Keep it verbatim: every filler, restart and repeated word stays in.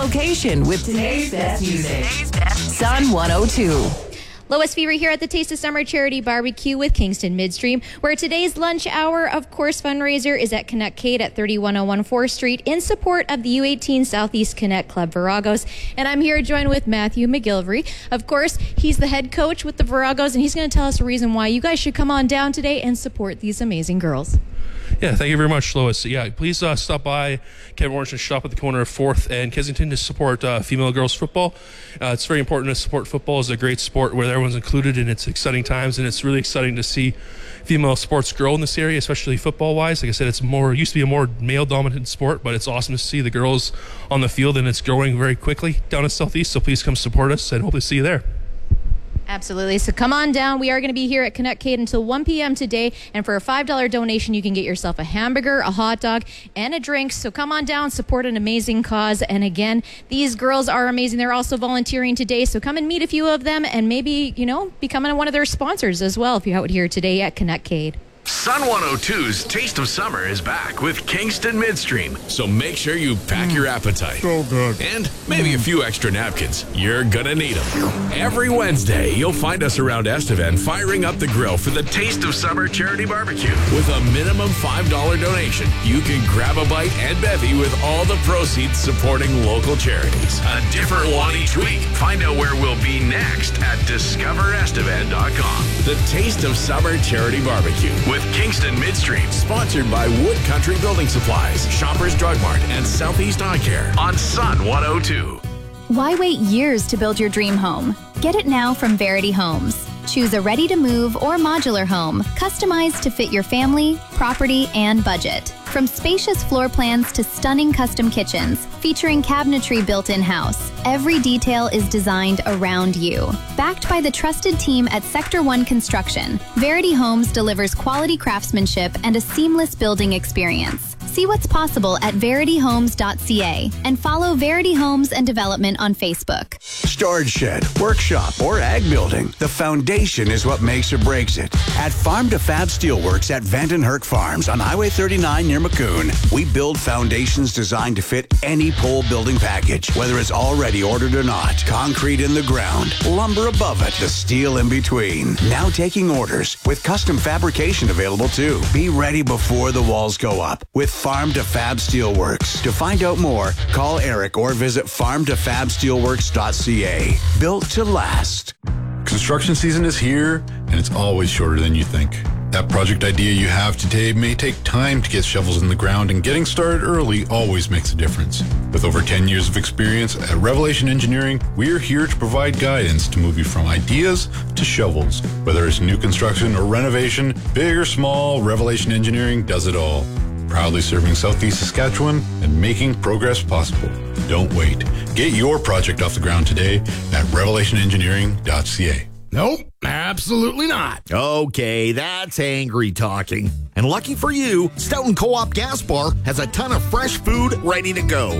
location with today's best music. Sun one oh two. Lois Fever here at the Taste of Summer Charity Barbecue with Kingston Midstream, where today's lunch hour, of course, fundraiser is at Connectcade at thirty-one oh one fourth Street in support of the U eighteen Southeast Connect Club Viragos. And I'm here joined with Matthew McGilvery. Of course, he's the head coach with the Viragos, and he's going to tell us the reason why you guys should come on down today and support these amazing girls. Yeah, thank you very much, Lois. Yeah, please uh, stop by Kevin Morrison Shop at the corner of fourth and Kensington to support uh, female girls football. Uh, it's very important to support football. It's a great sport where everyone's included, and it's exciting times, and it's really exciting to see female sports grow in this area, especially football-wise. Like I said, it's more used to be a more male-dominant sport, but it's awesome to see the girls on the field, and it's growing very quickly down in Southeast, so please come support us, and hopefully see you there. Absolutely. So come on down. We are going to be here at Connectcade until one p.m. today. And for a five dollars donation, you can get yourself a hamburger, a hot dog, and a drink. So come on down, support an amazing cause. And again, these girls are amazing. They're also volunteering today. So come and meet a few of them and maybe, you know, becoming one of their sponsors as well if you're out here today at Connectcade. Sun one oh two's Taste of Summer is back with Kingston Midstream. So make sure you pack mm. your appetite. So good. And maybe mm. a few extra napkins. You're gonna need them. Every Wednesday, you'll find us around Estevan firing up the grill for the Taste of Summer Charity Barbecue. With a minimum five dollars donation, you can grab a bite and bevy with all the proceeds supporting local charities. A different one each week. Find out where we'll be next at discover estevan dot com. The Taste of Summer Charity Barbecue with Kingston Midstream, sponsored by Wood Country Building Supplies, Shoppers Drug Mart, and Southeast Eye Care on Sun one oh two. Why wait years to build your dream home? Get it now from Verity Homes. Choose a ready-to-move or modular home, customized to fit your family, property, and budget. From spacious floor plans to stunning custom kitchens, featuring cabinetry built in-house, every detail is designed around you. Backed by the trusted team at Sector one Construction, Verity Homes delivers quality craftsmanship and a seamless building experience. See what's possible at verity homes dot c a and follow Verity Homes and Development on Facebook. Storage shed, workshop, or ag building, the foundation is what makes or breaks it. At Farm to Fab Steelworks at Vanden Herk Farms on Highway thirty-nine near Maccoon, we build foundations designed to fit any pole building package, whether it's already ordered or not. Concrete in the ground, lumber above it, the steel in between. Now taking orders with custom fabrication available too. Be ready before the walls go up with Farm to Fab Steelworks. To find out more, call Eric or visit farm to fab steelworks dot c a. Built to last. Construction season is here, and it's always shorter than you think. That project idea you have today may take time to get shovels in the ground, and getting started early always makes a difference. With over ten years of experience at Revelation Engineering, we're here to provide guidance to move you from ideas to shovels. Whether it's new construction or renovation, big or small, Revelation Engineering does it all. Proudly serving Southeast Saskatchewan and making progress possible. Don't wait. Get your project off the ground today at revelation engineering dot c a. Nope, absolutely not. Okay, that's angry talking. And lucky for you, Stoughton Co-op Gas Bar has a ton of fresh food ready to go.